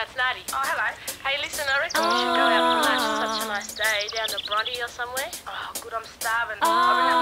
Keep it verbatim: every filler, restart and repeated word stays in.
that's Natty. Oh, hello. Hey, listen, I reckon we should go out for lunch. It's such a nice day down to Bronte or somewhere. Oh, good, I'm starving. I've been